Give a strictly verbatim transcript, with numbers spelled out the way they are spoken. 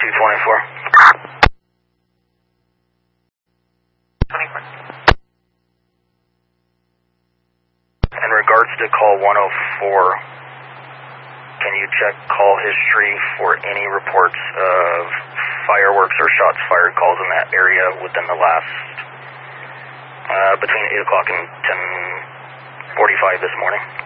two twenty-four. In regards to call one oh four, can you check call history for any reports of fireworks or shots fired calls in that area within the last, uh, between eight o'clock and ten forty-five this morning?